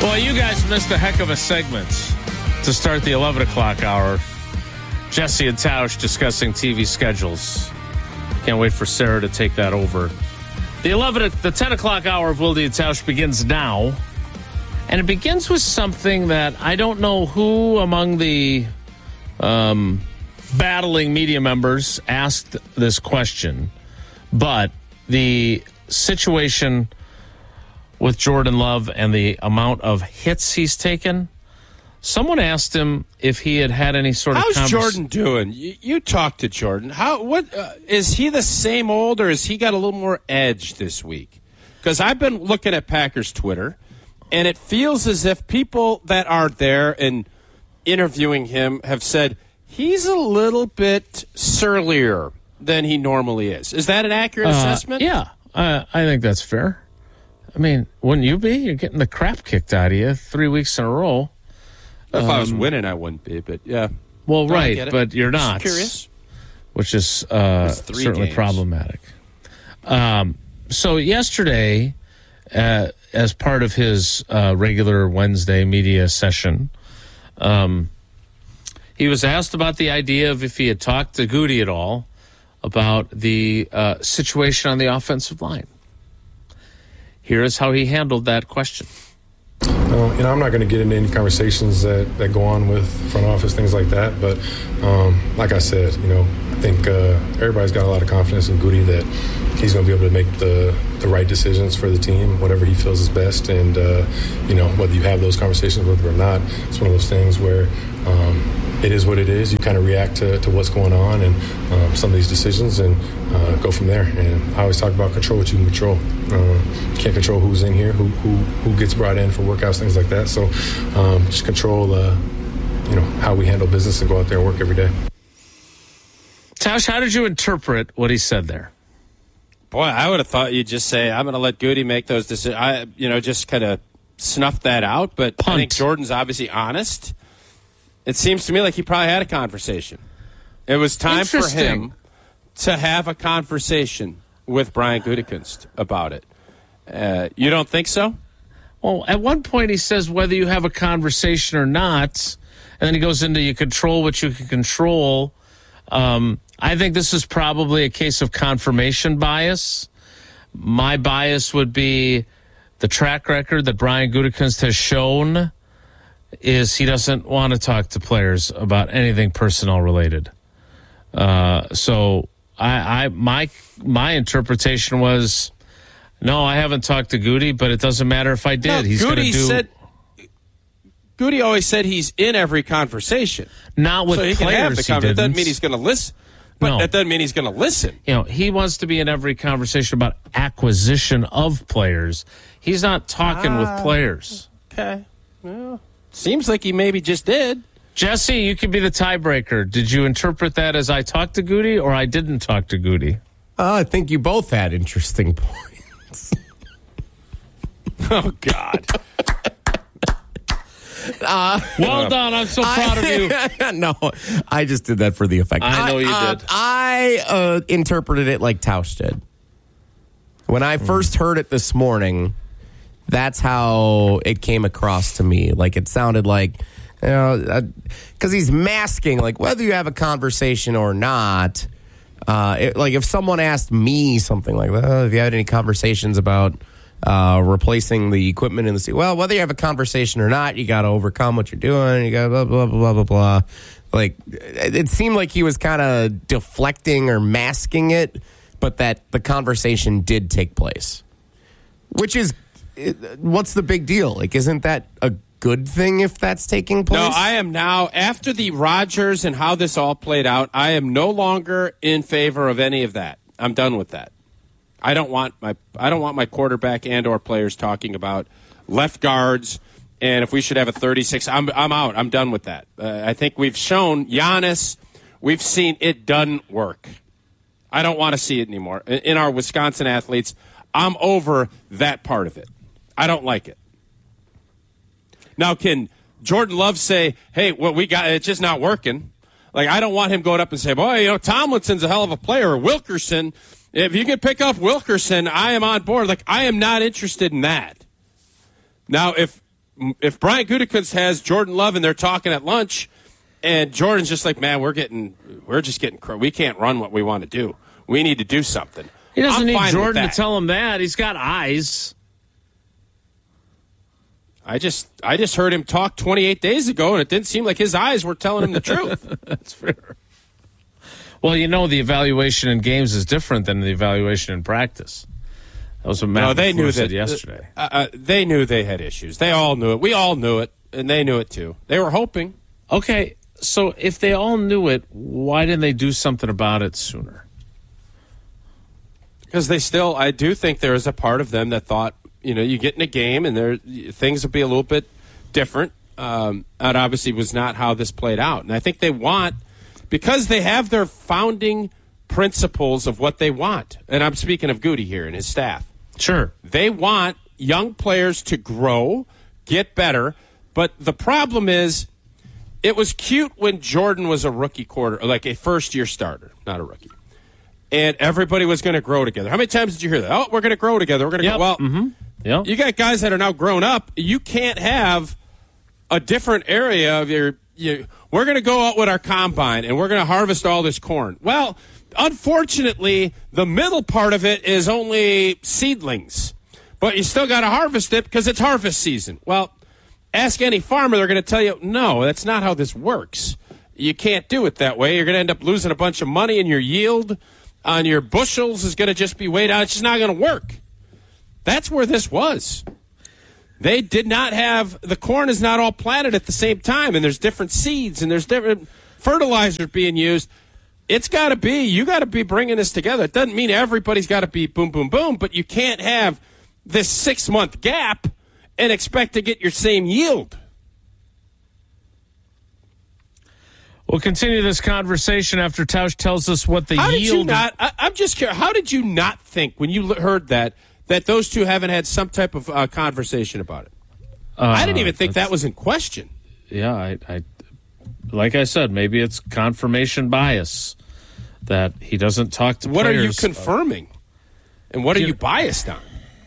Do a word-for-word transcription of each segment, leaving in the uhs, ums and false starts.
Well, you guys missed a heck of a segment to start the eleven o'clock hour. Jesse and Tausch discussing T V schedules. Can't wait for Sarah to take that over. The eleven, the ten o'clock hour of Wilde and Tausch begins now. And it begins with something that I don't know who among the um, battling media members asked this question, but the situation with Jordan Love and the amount of hits he's taken. Someone asked him if he had had any sort of. How's convers- Jordan doing? You, you talked to Jordan. How? What uh, is he the same old, or has he got a little more edge this week? Because I've been looking at Packers Twitter, and it feels as if people that are there and interviewing him have said he's a little bit surlier than he normally is. Is that an accurate uh, assessment? Yeah, uh, I think that's fair. I mean, wouldn't you be? You're getting the crap kicked out of you three weeks in a row. If um, I was winning, I wouldn't be, but yeah. Well, no, right, but you're not. Just curious. Which is uh, certainly games. problematic. Um, so yesterday, uh, as part of his uh, regular Wednesday media session, um, he was asked about the idea of if he had talked to Goody at all about the uh, situation on the offensive line. Here is how he handled that question. Uh, you know, I'm not going to get into any conversations that, that go on with front office, things like that. But um, like I said, you know, I think uh, everybody's got a lot of confidence in Goody that he's going to be able to make the, the right decisions for the team, whatever he feels is best. And, uh, you know, whether you have those conversations with him or not, it's one of those things where um, it is what it is. You kind of react to, to what's going on and um, some of these decisions and uh, go from there. And I always talk about control what you can control. Uh, you can't control who's in here, who who who gets brought in for workouts, things like that. So um, just control, uh, you know, how we handle business and go out there and work every day. Tausch, how did you interpret what he said there? Boy, I would have thought you'd just say, I'm going to let Goody make those decisions. I, you know, just kind of snuff that out. But Punt. I think Jordan's obviously honest. It seems to me like he probably had a conversation. It was time for him to have a conversation with Brian Gutekunst about it. Uh, you don't think so? Well, at one point he says whether you have a conversation or not, and then he goes into you control what you can control. Um, I think this is probably a case of confirmation bias. My bias would be the track record that Brian Gutekunst has shown is he doesn't want to talk to players about anything personnel related. Uh, so I, I my my interpretation was, no, I haven't talked to Goody, but it doesn't matter if I did. No, he's going to do. Said, Goody always said he's in every conversation. Not with so he players. Can have the he conversation. It didn't. doesn't mean he's going to listen. But no. that doesn't mean he's going to listen. You know, he wants to be in every conversation about acquisition of players. He's not talking ah, with players. Okay. Well, seems like he maybe just did. Jesse, you could be the tiebreaker. Did you interpret that as I talked to Goody or I didn't talk to Goody? Uh, I think you both had interesting points. Oh, God. Uh, well done. I'm so proud of you. No, I just did that for the effect. I know you uh, did. I uh, interpreted it like Tausch did. When I first heard it this morning, that's how it came across to me. Like, it sounded like, you know, because he's masking, like, whether you have a conversation or not. Uh, it, like, if someone asked me something like, well, have you had any conversations about uh, replacing the equipment in the seat? Well, whether you have a conversation or not, you got to overcome what you're doing. You got blah, blah, blah, blah, blah, blah. Like, it seemed like he was kind of deflecting or masking it, but that the conversation did take place. Which is, what's the big deal? Like, isn't that a good thing if that's taking place? No, I am now, after the Rodgers and how this all played out, I am no longer in favor of any of that. I'm done with that. I don't want my I don't want my quarterback and or players talking about left guards and if we should have a thirty-six. I'm I'm out. I'm done with that. Uh, I think we've shown Giannis. We've seen it doesn't work. I don't want to see it anymore. In our Wisconsin athletes, I'm over that part of it. I don't like it. Now, can Jordan Love say, hey, what we got, it's just not working? Like, I don't want him going up and say, boy, you know, Tomlinson's a hell of a player, or Wilkerson. If you can pick up Wilkerson, I am on board. Like, I am not interested in that. Now, if if Brian Gutekunst has Jordan Love and they're talking at lunch, and Jordan's just like, man, we're getting, we're just getting, we can't run what we want to do. We need to do something. He doesn't I'm need fine with Jordan that. to tell him that. He's got eyes. I just, I just heard him talk twenty-eight days ago, and it didn't seem like his eyes were telling him the truth. That's fair. Well, you know, the evaluation in games is different than the evaluation in practice. That was what Matt No, they LaFleur knew said that yesterday. Uh, uh, they knew they had issues. They all knew it. We all knew it, and they knew it too. They were hoping. Okay, so if they all knew it, why didn't they do something about it sooner? Because they still, I do think there is a part of them that thought, you know, you get in a game and there things would be a little bit different. Um, that obviously was not how this played out. And I think they want, because they have their founding principles of what they want, and I'm speaking of Goody here and his staff. Sure. They want young players to grow, get better, but the problem is it was cute when Jordan was a rookie quarter, like a first-year starter, not a rookie, and everybody was going to grow together. How many times did you hear that? Oh, we're going to grow together. We're going to Yep. go. Well, mm-hmm. Yep. you got guys that are now grown up. You can't have a different area of your you, we're going to go out with our combine and we're going to harvest all this corn. Well, unfortunately, the middle part of it is only seedlings, but you still got to harvest it because it's harvest season. Well, ask any farmer, they're going to tell you, no, that's not how this works. You can't do it that way. You're going to end up losing a bunch of money, and your yield on your bushels is going to just be way down. It's just not going to work. That's where this was. They did not have, the corn is not all planted at the same time, and there's different seeds, and there's different fertilizers being used. It's got to be, you got to be bringing this together. It doesn't mean everybody's got to be boom, boom, boom, but you can't have this six-month gap and expect to get your same yield. We'll continue this conversation after Tausch tells us what the how yield. Did you not, I, I'm just curious. How did you not think when you l- heard that that those two haven't had some type of uh, conversation about it? Uh, I didn't even think that was in question. Yeah, I, I, like I said, maybe it's confirmation bias that he doesn't talk to What players. are you confirming, and what are You- you biased on?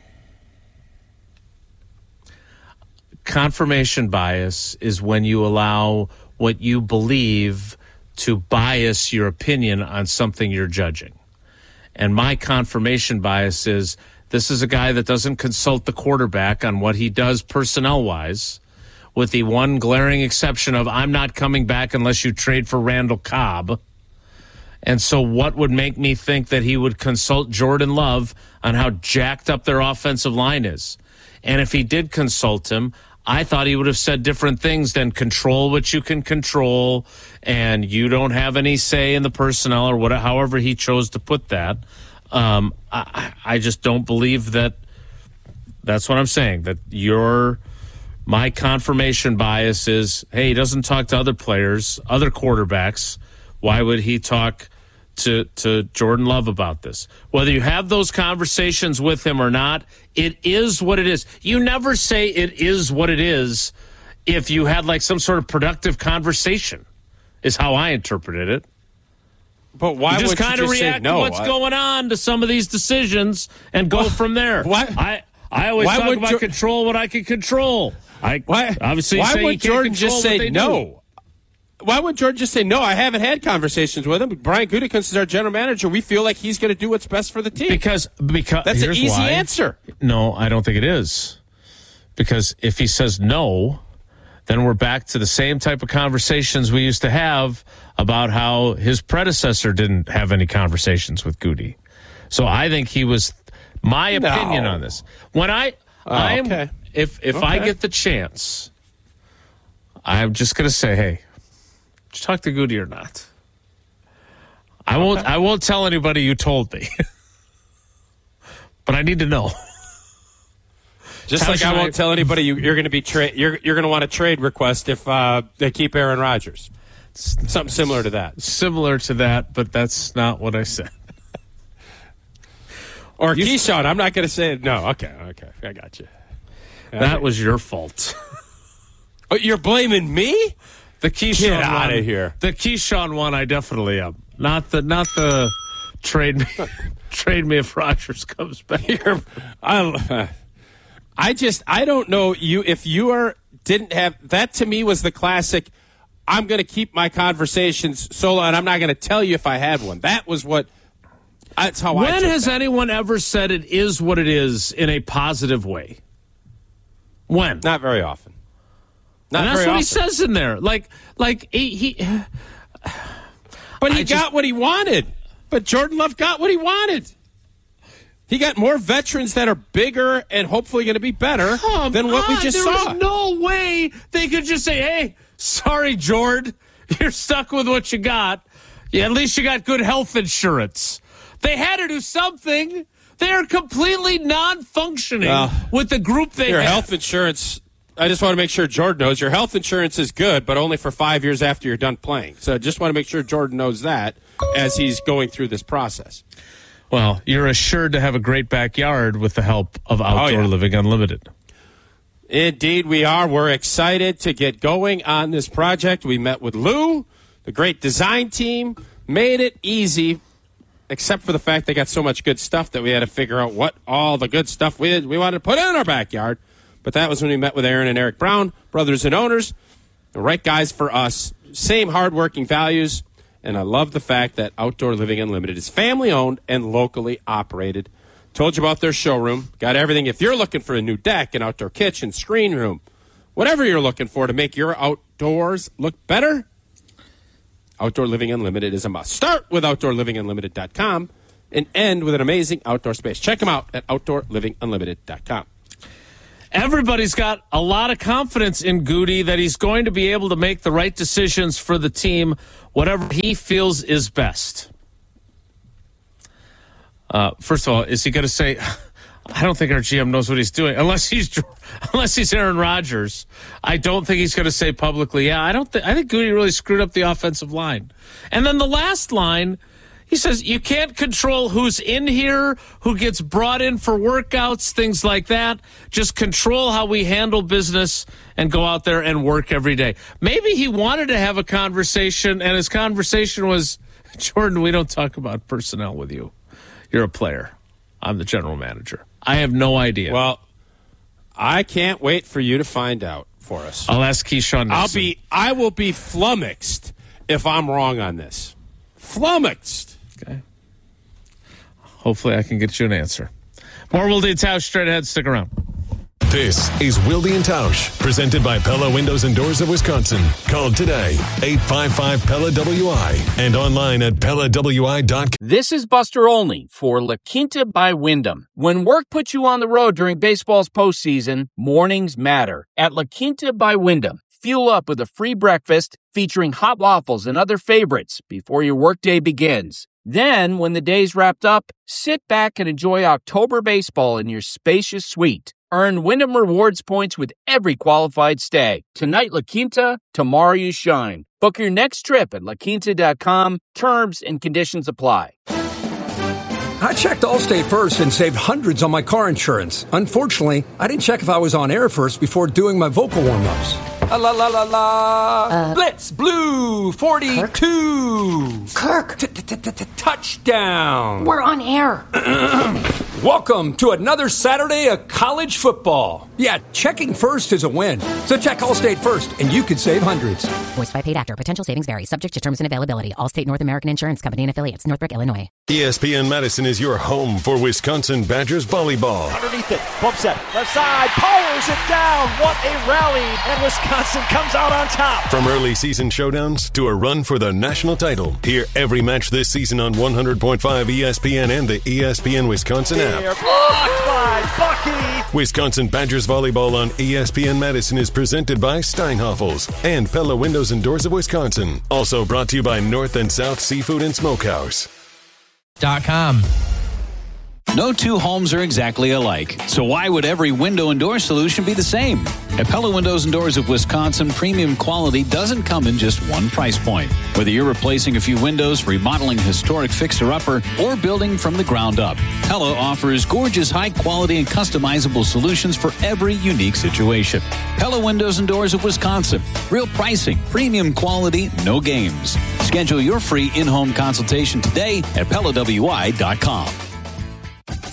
Confirmation bias is when you allow what you believe to bias your opinion on something you're judging. And my confirmation bias is this is a guy that doesn't consult the quarterback on what he does personnel-wise, with the one glaring exception of I'm not coming back unless you trade for Randall Cobb. And so what would make me think that he would consult Jordan Love on how jacked up their offensive line is? And if he did consult him, I thought he would have said different things than control what you can control, and you don't have any say in the personnel, or whatever, however he chose to put that. Um, I, I just don't believe that. That's what I'm saying. That your my confirmation bias is, hey, he doesn't talk to other players, other quarterbacks. Why would he talk to to Jordan Love about this? Whether you have those conversations with him or not, it is what it is. You never say it is what it is if you had like some sort of productive conversation, is how I interpreted it. But why you just would you kind of just react say no? to what's I, going on to some of these decisions and go from there. Why- I I always why talk would about Jo- control what I can control. I Why? obviously why say would you can't Jordan control just what say they no? do. Why would Jordan just say no? I haven't had conversations with him. Brian Gutekunst is our general manager. We feel like he's going to do what's best for the team. Because because That's an here's easy why. answer. No, I don't think it is. Because if he says no, then we're back to the same type of conversations we used to have about how his predecessor didn't have any conversations with Goody. So I think he was my opinion No. on this. When I Oh, I am okay. if if I Okay. get the chance, I'm just going to say, hey, did you talk to Goody or not? I won't I won't tell anybody you told me. But I need to know. Just Tausch like I and won't I- tell anybody you, you're going to be tra- you're you're going to want a trade request if uh, they keep Aaron Rodgers. Something similar to that. Similar to that, but that's not what I said. Or Keyshawn, I'm not going to say it. No, okay, okay, I got you. That was your fault. Oh, you're blaming me? The Keyshawn Get one, outta here. The Keyshawn one, I definitely am. Not the not the trade me trade me if Rodgers comes back. You're, I, I just, I don't know you if you are didn't have that. To me was the classic. I'm going to keep my conversations solo, and I'm not going to tell you if I had one. That was what. That's how when I. When has that. anyone ever said it is what it is in a positive way? When? Not very often. Not and that's very what often. he says in there. Like, like he. he but he I got just, what he wanted. But Jordan Love got what he wanted. He got more veterans that are bigger and hopefully going to be better Come than what on, we just there saw. There's no way they could just say, hey, sorry, Jord, you're stuck with what you got. Yeah, at least you got good health insurance. They had to do something. They are completely non-functioning well, with the group they your have. Health insurance, I just want to make sure Jordan knows your health insurance is good, but only for five years after you're done playing. So I just want to make sure Jordan knows that as he's going through this process. Well, you're assured to have a great backyard with the help of Outdoor oh, yeah. Living Unlimited. Indeed, we are. We're excited to get going on this project. We met with Lou, the great design team, made it easy, except for the fact they got so much good stuff that we had to figure out what all the good stuff we, had, we wanted to put in our backyard. But that was when we met with Aaron and Eric Brown, brothers and owners, the right guys for us, same hardworking values. And I love the fact that Outdoor Living Unlimited is family-owned and locally operated. Told you about their showroom. Got everything. If you're looking for a new deck, an outdoor kitchen, screen room, whatever you're looking for to make your outdoors look better, Outdoor Living Unlimited is a must. Start with outdoor living unlimited dot com and end with an amazing outdoor space. Check them out at outdoor living unlimited dot com. Everybody's got a lot of confidence in Goody that he's going to be able to make the right decisions for the team, whatever he feels is best. Uh, first of all, is he going to say, I don't think our G M knows what he's doing, unless he's unless he's Aaron Rodgers. I don't think he's going to say publicly, yeah, I don't think I think Goody really screwed up the offensive line. And then the last line, he says, you can't control who's in here, who gets brought in for workouts, things like that. Just control how we handle business and go out there and work every day. Maybe he wanted to have a conversation, and his conversation was, Jordan, we don't talk about personnel with you. You're a player. I'm the general manager. I have no idea. Well, I can't wait for you to find out for us. I'll ask Keyshawn Nixon. I'll be, I will be flummoxed if I'm wrong on this. Flummoxed. Okay. Hopefully I can get you an answer. More Wilde and Tausch straight ahead. Stick around. This is Wilde and Tausch, presented by Pella Windows and Doors of Wisconsin. Call today, eight five five P E L L A W I, and online at Pella W I dot com. This is Buster Olney for La Quinta by Wyndham. When work puts you on the road during baseball's postseason, mornings matter. At La Quinta by Wyndham, fuel up with a free breakfast featuring hot waffles and other favorites before your workday begins. Then, when the day's wrapped up, sit back and enjoy October baseball in your spacious suite. Earn Wyndham Rewards points with every qualified stay. Tonight, La Quinta, tomorrow you shine. Book your next trip at la quinta dot com. Terms and conditions apply. I checked Allstate first and saved hundreds on my car insurance. Unfortunately, I didn't check if I was on air first before doing my vocal warm-ups. La la la la la. Uh, Blitz Blue forty-two. Kirk. Touchdown. We're on air. Welcome to another Saturday of college football. Yeah, checking first is a win. So check Allstate first, and you could save hundreds. Voiced by paid actor. Potential savings vary. Subject to terms and availability. Allstate North American Insurance Company and affiliates. Northbrook, Illinois. E S P N Madison is your home for Wisconsin Badgers volleyball. Underneath it, bump set, left side, powers it down. What a rally, and Wisconsin comes out on top. From early season showdowns to a run for the national title, hear every match this season on one hundred point five E S P N and the E S P N Wisconsin app. They're blocked by Bucky. Wisconsin Badgers volleyball on E S P N Madison is presented by Steinhoffels and Pella Windows and Doors of Wisconsin. Also brought to you by North and South Seafood and Smokehouse. Dot com. No two homes are exactly alike, so why would every window and door solution be the same? At Pella Windows and Doors of Wisconsin, premium quality doesn't come in just one price point. Whether you're replacing a few windows, remodeling a historic fixer-upper, or building from the ground up, Pella offers gorgeous, high-quality, and customizable solutions for every unique situation. Pella Windows and Doors of Wisconsin. Real pricing, premium quality, no games. Schedule your free in-home consultation today at Pella W I dot com.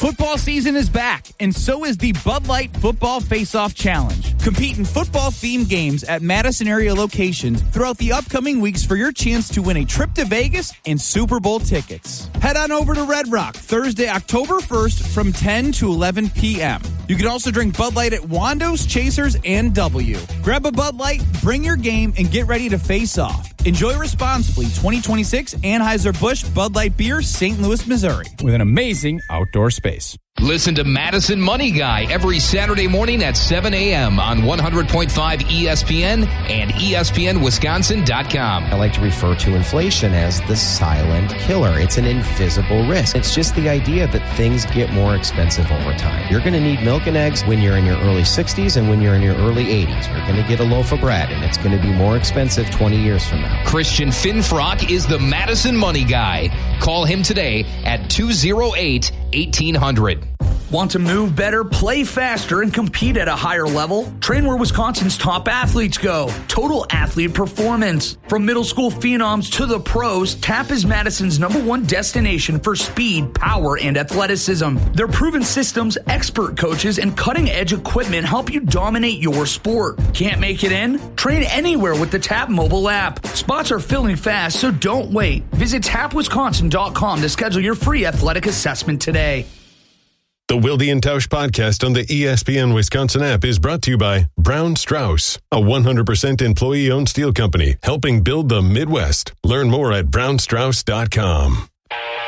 Football season is back, and so is the Bud Light Football Face-Off Challenge. Compete in football-themed games at Madison area locations throughout the upcoming weeks for your chance to win a trip to Vegas and Super Bowl tickets. Head on over to Red Rock Thursday, October first from ten to eleven p.m. You can also drink Bud Light at Wando's, Chasers, and W. Grab a Bud Light, bring your game, and get ready to face off. Enjoy responsibly. twenty twenty-six Anheuser-Busch Bud Light Beer, Saint Louis, Missouri. With an amazing outdoor space. Listen to Madison Money Guy every Saturday morning at seven a.m. on one hundred point five E S P N and E S P N Wisconsin dot com. I like to refer to inflation as the silent killer. It's an invisible risk. It's just the idea that things get more expensive over time. You're going to need milk and eggs when you're in your early sixties and when you're in your early eighties. You're going to get a loaf of bread, and it's going to be more expensive twenty years from now. Christian Finfrock is the Madison Money Guy. Call him today at two oh eight, eighteen hundred. Want to move better, play faster, and compete at a higher level? Train where Wisconsin's top athletes go. Total Athlete Performance. From middle school phenoms to the pros, T A P is Madison's number one destination for speed, power, and athleticism. Their proven systems, expert coaches, and cutting-edge equipment help you dominate your sport. Can't make it in? Train anywhere with the T A P mobile app. Spots are filling fast, so don't wait. Visit tap wisconsin dot com to schedule your free athletic assessment today. The Wilde and Tausch podcast on the E S P N Wisconsin app is brought to you by Brown Strauss, a one hundred percent employee-owned steel company helping build the Midwest. Learn more at brown strauss dot com.